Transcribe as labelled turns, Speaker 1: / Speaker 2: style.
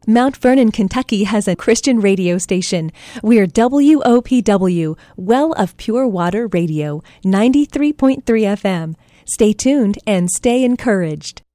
Speaker 1: Mount Vernon, Kentucky has a Christian radio station. We're WOPW, Well of Pure Water Radio, 93.3 FM. Stay tuned and stay encouraged.